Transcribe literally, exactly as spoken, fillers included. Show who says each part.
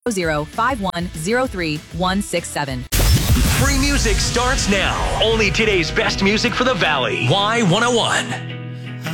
Speaker 1: zero five one zero three one six seven.
Speaker 2: Free music starts now. Only today's best music for the Valley. Y one oh one.